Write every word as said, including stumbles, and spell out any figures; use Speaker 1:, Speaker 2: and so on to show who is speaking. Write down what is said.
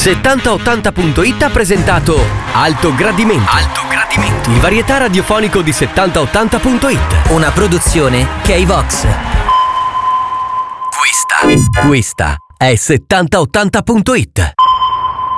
Speaker 1: settanta ottanta punto it ha presentato Alto Gradimento. Alto Gradimento. Il varietà radiofonico di settanta ottanta punto it.
Speaker 2: Una produzione K-Vox.
Speaker 1: Questa. Questa è settanta ottanta punto it.